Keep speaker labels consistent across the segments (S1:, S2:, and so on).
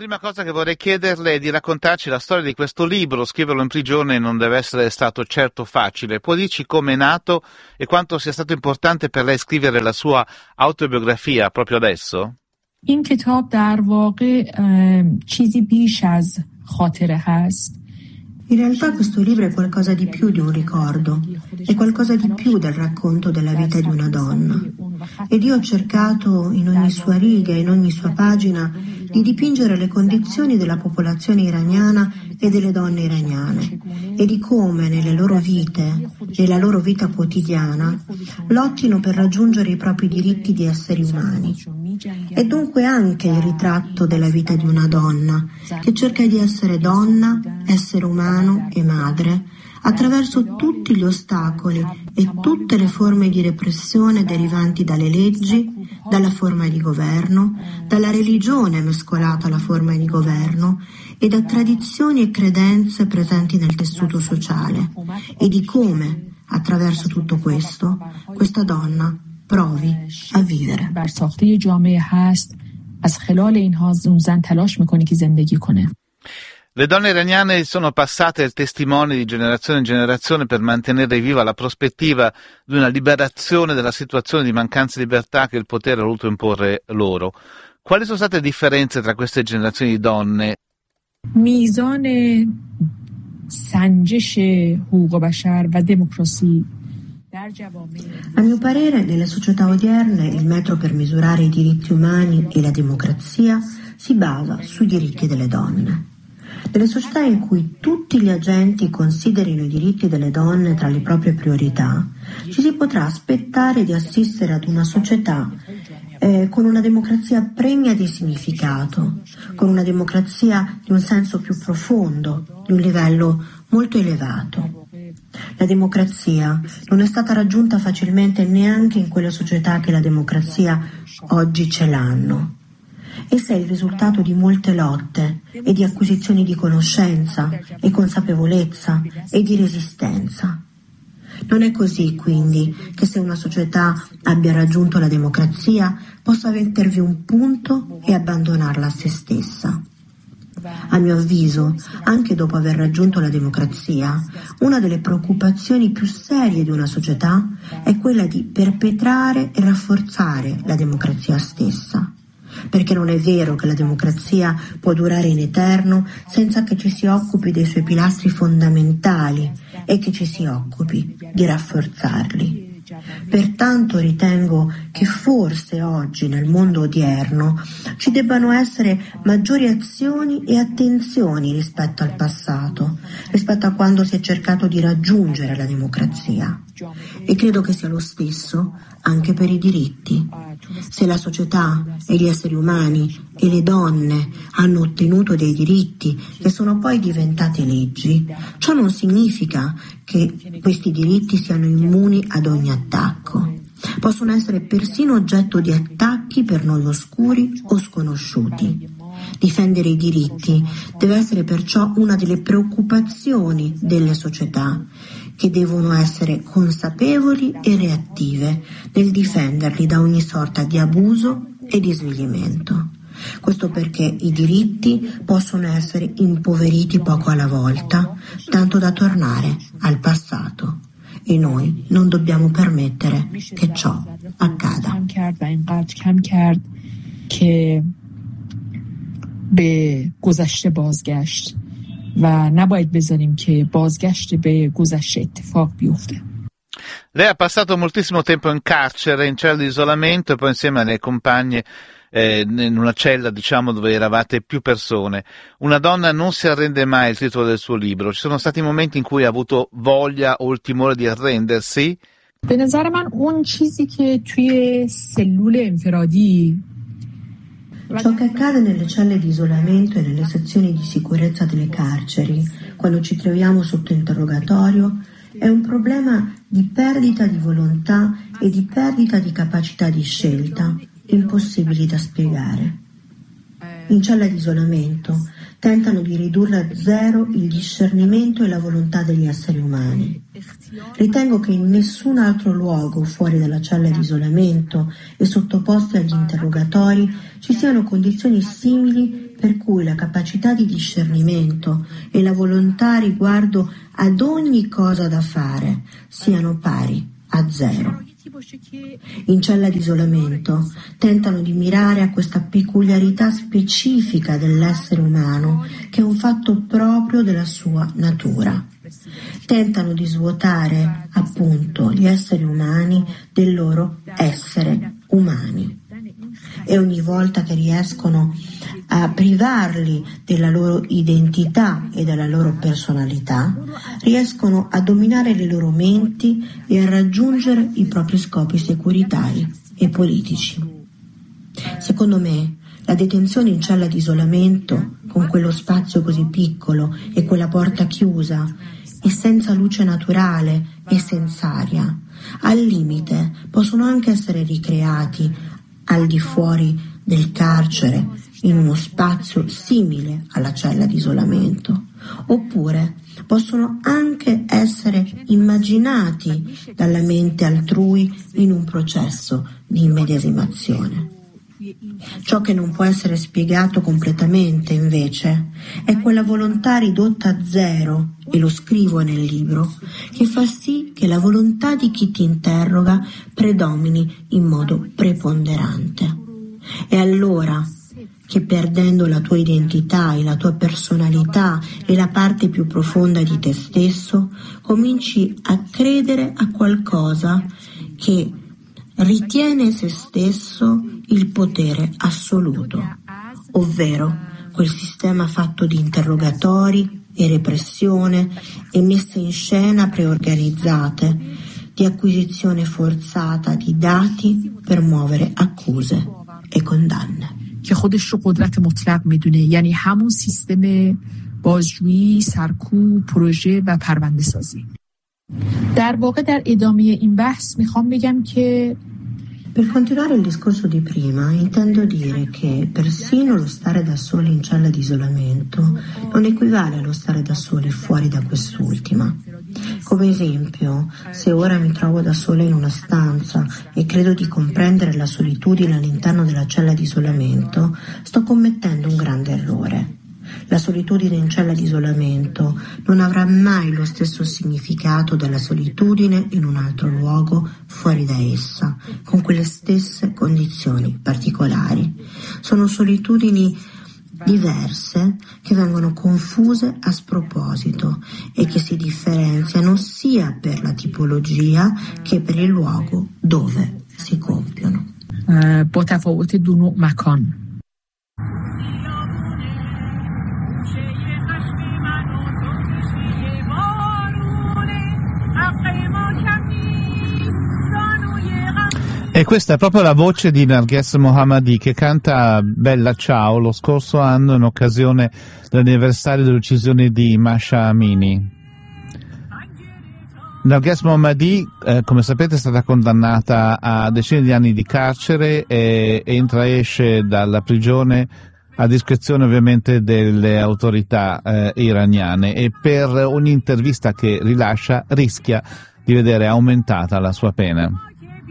S1: Prima cosa che vorrei chiederle è di raccontarci la storia di questo libro. Scriverlo in prigione non deve essere stato certo facile. Può dirci come è nato e quanto sia stato importante per lei scrivere la sua autobiografia proprio adesso?
S2: این کتاب در واقع چیزی بیش از خاطره هست.
S3: In realtà questo libro è qualcosa di più di un ricordo, è qualcosa di più del racconto della vita di una donna. Ed io ho cercato in ogni sua riga, in ogni sua pagina, di dipingere le condizioni della popolazione iraniana e delle donne iraniane e di come nelle loro vite, nella loro vita quotidiana, lottino per raggiungere i propri diritti di esseri umani. È dunque anche il ritratto della vita di una donna che cerca di essere donna, essere umano e madre attraverso tutti gli ostacoli e tutte le forme di repressione derivanti dalle leggi, dalla forma di governo, dalla religione mescolata alla forma di governo e da tradizioni e credenze presenti nel tessuto sociale e di come, attraverso tutto questo, questa donna provi a vivere.
S2: بر ساخته جامعه هست از خلال اینها اون زن تلاش میکنه که زندگی کنه.
S1: Le donne iraniane sono passate il testimone di generazione in generazione per mantenere viva la prospettiva di una liberazione dalla situazione di mancanza di libertà che il potere ha voluto imporre loro. Quali sono state le differenze tra queste generazioni di donne?
S2: میزان سنجش حقوق بشر و دموکراسی
S3: A mio parere, nelle società odierne il metro per misurare i diritti umani e la democrazia si basa sui diritti delle donne. Nelle società in cui tutti gli agenti considerino i diritti delle donne tra le proprie priorità, ci si potrà aspettare di assistere ad una società con una democrazia pregna di significato, con una democrazia di un senso più profondo, di un livello molto elevato. La democrazia non è stata raggiunta facilmente neanche in quelle società che la democrazia oggi ce l'hanno. Essa è il risultato di molte lotte e di acquisizioni di conoscenza e consapevolezza e di resistenza. Non è così, quindi, che se una società abbia raggiunto la democrazia possa mettervi un punto e abbandonarla a se stessa. A mio avviso, anche dopo aver raggiunto la democrazia, una delle preoccupazioni più serie di una società è quella di perpetrare e rafforzare la democrazia stessa. Perché non è vero che la democrazia può durare in eterno senza che ci si occupi dei suoi pilastri fondamentali e che ci si occupi di rafforzarli. Pertanto ritengo che forse oggi nel mondo odierno ci debbano essere maggiori azioni e attenzioni rispetto al passato, rispetto a quando si è cercato di raggiungere la democrazia. E credo che sia lo stesso anche per i diritti. Se la società e gli esseri umani e le donne hanno ottenuto dei diritti che sono poi diventati leggi, ciò non significa che questi diritti siano immuni ad ogni attacco. Possono essere persino oggetto di attacchi per noi oscuri o sconosciuti. Difendere i diritti deve essere perciò una delle preoccupazioni delle società, che devono essere consapevoli e reattive nel difenderli da ogni sorta di abuso e di svilimento. Questo perché i diritti possono essere impoveriti poco alla volta, tanto da tornare al passato. E noi non dobbiamo permettere che ciò accada.
S2: به گذشته بازگشت و نباید بذاریم که بازگشت به گذشته اتفاق بیفته.
S1: Lei ha passato moltissimo tempo in carcere, in cella di isolamento e poi insieme alle compagne in una cella, diciamo, dove eravate più persone. Una donna non si arrende mai, il titolo del suo libro. Ci sono stati momenti in cui ha avuto voglia o il timore di arrendersi?
S2: به نظر من اون چیزی که توی سلول انفرادی
S3: Ciò che accade nelle celle di isolamento e nelle sezioni di sicurezza delle carceri, quando ci troviamo sotto interrogatorio, è un problema di perdita di volontà e di perdita di capacità di scelta, impossibili da spiegare. In cella di isolamento tentano di ridurre a zero il discernimento e la volontà degli esseri umani. Ritengo che in nessun altro luogo fuori dalla cella di isolamento e sottoposti agli interrogatori ci siano condizioni simili per cui la capacità di discernimento e la volontà riguardo ad ogni cosa da fare siano pari a zero. In cella di isolamento tentano di mirare a questa peculiarità specifica dell'essere umano, che è un fatto proprio della sua natura. Tentano di svuotare, appunto, gli esseri umani del loro essere umani. E ogni volta che riescono a privarli della loro identità e della loro personalità, riescono a dominare le loro menti e a raggiungere i propri scopi securitari e politici. Secondo me, la detenzione in cella di isolamento, con quello spazio così piccolo e quella porta chiusa, e senza luce naturale e senza aria, al limite possono anche essere ricreati al di fuori del carcere, in uno spazio simile alla cella di isolamento, oppure possono anche essere immaginati dalla mente altrui in un processo di immedesimazione. Ciò che non può essere spiegato completamente, invece, è quella volontà ridotta a zero, e lo scrivo nel libro, che fa sì che la volontà di chi ti interroga predomini in modo preponderante. È allora che, perdendo la tua identità e la tua personalità e la parte più profonda di te stesso, cominci a credere a qualcosa che ritiene se stesso il potere assoluto, ovvero quel sistema fatto di interrogatori e repressione e messe in scena preorganizzate, di acquisizione forzata di dati per muovere accuse e condanne.
S2: که خودش رو قدرت مطلق میدونه، یعنی همون سیستم بازجویی، سرکوب، پروژه و پرونده سازی. در واقع در ادامه این بحث میخوام بگم که
S3: Per continuare il discorso di prima, intendo dire che persino lo stare da soli in cella di isolamento non equivale allo stare da soli fuori da quest'ultima. Come esempio, se ora mi trovo da sola in una stanza e credo di comprendere la solitudine all'interno della cella di isolamento, sto commettendo un grande errore. La solitudine in cella di isolamento non avrà mai lo stesso significato della solitudine in un altro luogo fuori da essa, con quelle stesse condizioni particolari. Sono solitudini diverse che vengono confuse a sproposito e che si differenziano sia per la tipologia che per il luogo dove si compiono.
S2: با تفاوت دو نوع مکان.
S1: E questa è proprio la voce di Narges Mohammadi, che canta Bella Ciao lo scorso anno in occasione dell'anniversario dell'uccisione di Masha Amini. Narges Mohammadi, come sapete, è stata condannata a decine di anni di carcere e entra e esce dalla prigione a discrezione ovviamente delle autorità iraniane, e per ogni intervista che rilascia rischia di vedere aumentata la sua pena.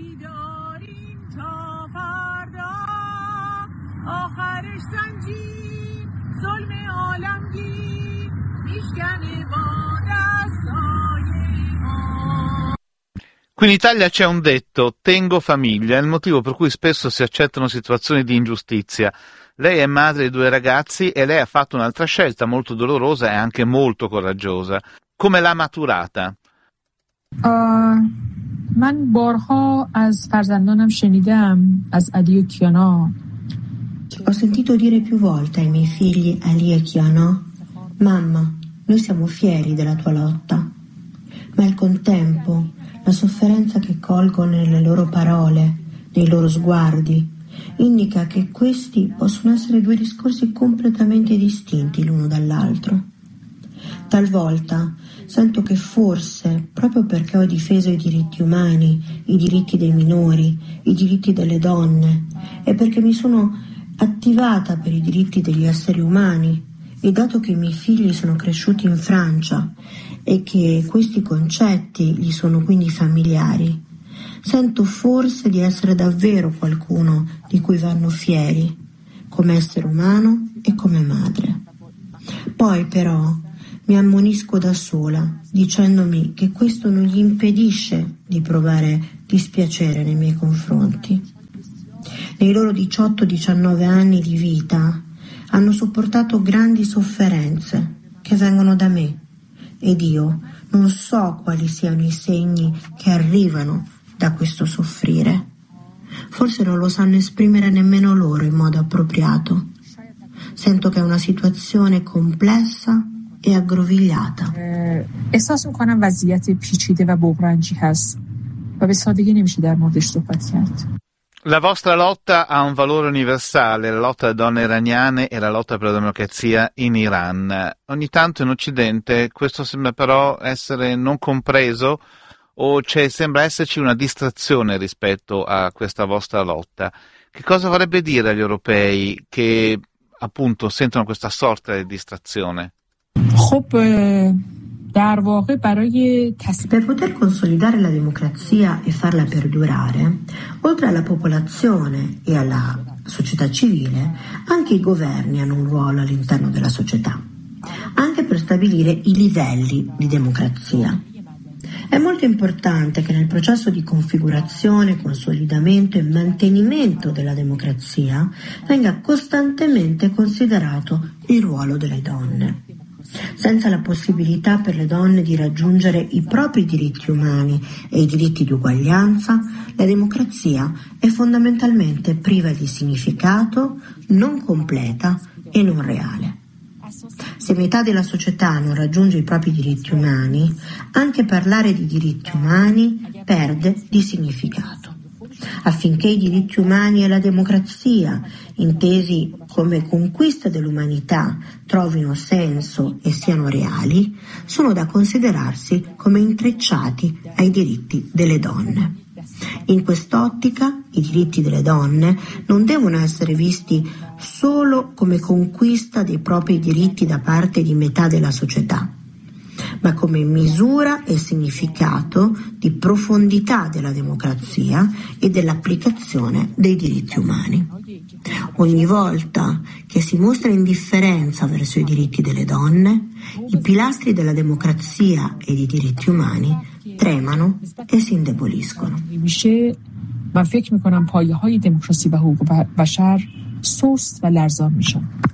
S1: Qui in Italia c'è un detto: tengo famiglia, è il motivo per cui spesso si accettano situazioni di ingiustizia. Lei è madre di 2 ragazzi e lei ha fatto un'altra scelta molto dolorosa e anche molto coraggiosa. Come l'ha maturata?
S2: من بارها از فرزندانم شنیدم، از علی و کیانا.
S3: Ho sentito dire più volte ai miei figli Ali e Kiana: mamma, noi siamo fieri della tua lotta. Ma al contempo la sofferenza che colgo nelle loro parole, nei loro sguardi, indica che questi possono essere 2 discorsi completamente distinti l'uno dall'altro. Talvolta sento che forse, proprio perché ho difeso i diritti umani, i diritti dei minori, i diritti delle donne, e perché mi sono attivata per i diritti degli esseri umani E dato che i miei figli sono cresciuti in Francia e che questi concetti gli sono quindi familiari, sento forse di essere davvero qualcuno di cui vanno fieri, come essere umano e come madre. Poi però mi ammonisco da sola, dicendomi che questo non gli impedisce di provare dispiacere nei miei confronti. Nei loro 18-19 anni di vita hanno sopportato grandi sofferenze che vengono da me ed io non so quali siano i segni che arrivano da questo soffrire. Forse non lo sanno esprimere nemmeno loro in modo appropriato. Sento che è una situazione complessa e aggrovigliata.
S2: احساس می‌کنم وضعیت پیچیده و بغرنجی هست و به سادگی نمیشه در موردش صحبت کرد.
S1: La vostra lotta ha un valore universale, la lotta delle donne iraniane e la lotta per la democrazia in Iran. Ogni tanto in Occidente questo sembra però essere non compreso o sembra esserci una distrazione rispetto a questa vostra lotta. Che cosa vorrebbe dire agli europei che appunto sentono questa sorta di distrazione?
S3: Per poter consolidare la democrazia e farla perdurare, oltre alla popolazione e alla società civile, anche i governi hanno un ruolo all'interno della società, anche per stabilire i livelli di democrazia. È molto importante che nel processo di configurazione, consolidamento e mantenimento della democrazia venga costantemente considerato il ruolo delle donne. Senza la possibilità per le donne di raggiungere i propri diritti umani e i diritti di uguaglianza, la democrazia è fondamentalmente priva di significato, non completa e non reale. Se metà della società non raggiunge i propri diritti umani, anche parlare di diritti umani perde di significato. Affinché i diritti umani e la democrazia, intesi come conquista dell'umanità, trovino senso e siano reali, sono da considerarsi come intrecciati ai diritti delle donne. In quest'ottica, i diritti delle donne non devono essere visti solo come conquista dei propri diritti da parte di metà della società, ma come misura e significato di profondità della democrazia e dell'applicazione dei diritti umani. Ogni volta che si mostra indifferenza verso i diritti delle donne, i pilastri della democrazia e dei diritti umani tremano e si indeboliscono.
S2: من فکر میکنم پایه‌های دموکراسی و حقوق بشر سست و لرزان میشن.